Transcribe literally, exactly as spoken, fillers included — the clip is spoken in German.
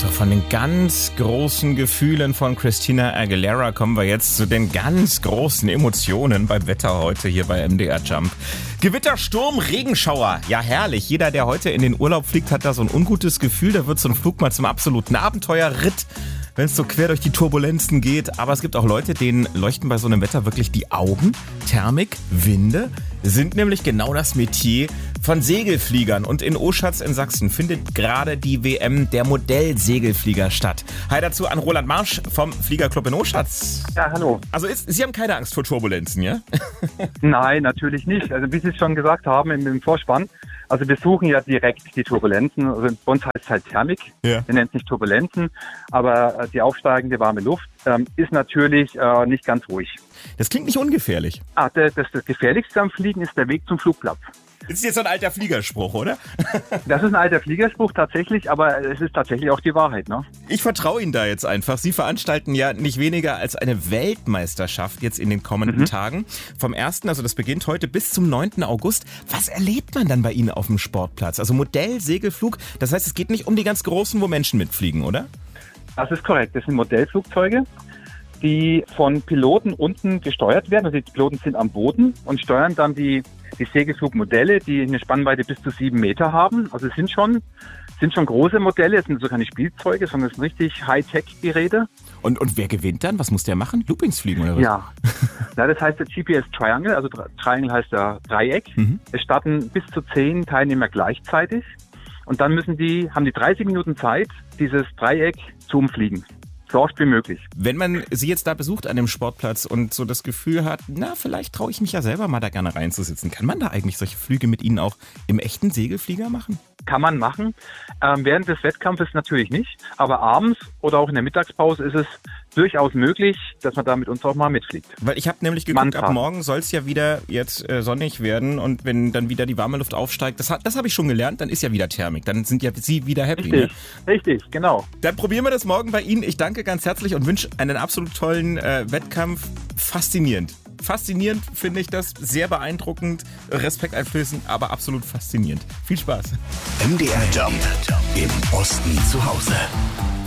So, von den ganz großen Gefühlen von Christina Aguilera kommen wir jetzt zu den ganz großen Emotionen beim Wetter heute hier bei M D R Jump. Gewitter, Sturm, Regenschauer. Ja, herrlich. Jeder, der heute in den Urlaub fliegt, hat da so ein ungutes Gefühl. Da wird so ein Flug mal zum absoluten Abenteuerritt, wenn es so quer durch die Turbulenzen geht. Aber es gibt auch Leute, denen leuchten bei so einem Wetter wirklich die Augen. Thermik, Winde sind nämlich genau das Metier von Segelfliegern. Und in Oschatz in Sachsen findet gerade die W M der Modellsegelflieger statt. Hi dazu an Roland Marsch vom Fliegerclub in Oschatz. Ja, hallo. Also ist, Sie haben keine Angst vor Turbulenzen, ja? Nein, natürlich nicht. Also wie Sie es schon gesagt haben im, im Vorspann, also wir suchen ja direkt die Turbulenzen. Also bei uns heißt es halt Thermik. Ja. Wir nennen es nicht Turbulenzen, aber äh, die aufsteigende warme Luft ähm, ist natürlich äh, nicht ganz ruhig. Das klingt nicht ungefährlich. Ah, das, das, das Gefährlichste am Fliegen ist der Weg zum Flugplatz. Das ist jetzt so ein alter Fliegerspruch, oder? Das ist ein alter Fliegerspruch tatsächlich, aber es ist tatsächlich auch die Wahrheit, ne? Ich vertraue Ihnen da jetzt einfach. Sie veranstalten ja nicht weniger als eine Weltmeisterschaft jetzt in den kommenden mhm. Tagen. Vom ersten, also das beginnt heute, bis zum neunten August. Was erlebt man dann bei Ihnen auf dem Sportplatz? Also Modellsegelflug, das heißt, es geht nicht um die ganz großen, wo Menschen mitfliegen, oder? Das ist korrekt. Das sind Modellflugzeuge, die von Piloten unten gesteuert werden. Also die Piloten sind am Boden und steuern dann die, die Segelflugmodelle, die eine Spannweite bis zu sieben Meter haben. Also es sind schon, sind schon große Modelle, es sind so keine Spielzeuge, sondern es sind richtig Hightech-Geräte. Und, und wer gewinnt dann? Was muss der machen? Loopings fliegen oder was? Ja, ja das heißt der G P S Triangle, also Triangle heißt ja Dreieck. Mhm. Es starten bis zu zehn Teilnehmer gleichzeitig und dann müssen die, haben die dreißig Minuten Zeit, dieses Dreieck zu umfliegen. So oft wie möglich. Wenn man Sie jetzt da besucht an dem Sportplatz und so das Gefühl hat, na, vielleicht traue ich mich ja selber mal da gerne reinzusitzen, kann man da eigentlich solche Flüge mit Ihnen auch im echten Segelflieger machen? Kann man machen. Ähm, während des Wettkampfes natürlich nicht, aber abends oder auch in der Mittagspause ist es durchaus möglich, dass man da mit uns auch mal mitfliegt. Weil ich habe nämlich geguckt, ab morgen soll es ja wieder jetzt äh, sonnig werden und wenn dann wieder die warme Luft aufsteigt, das, das habe ich schon gelernt, dann ist ja wieder Thermik, dann sind ja Sie wieder happy. Richtig, ne? Richtig, genau. Dann probieren wir das morgen bei Ihnen. Ich danke ganz herzlich und wünsche einen absolut tollen äh, Wettkampf. Faszinierend. Faszinierend finde ich das, sehr beeindruckend, respekteinflößend, aber absolut faszinierend. Viel Spaß. M D R Jump im Osten zu Hause.